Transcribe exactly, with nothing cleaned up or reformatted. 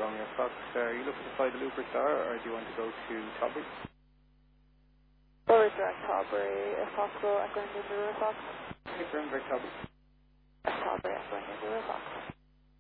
Romeo Fox. Uh, are you looking to fly the Looper Star, or do you want to go to Tilbury? Or direct Tilbury, if possible, echoing November Fox. Thanks very much, Tilbury. Tilbury, echoing November Fox.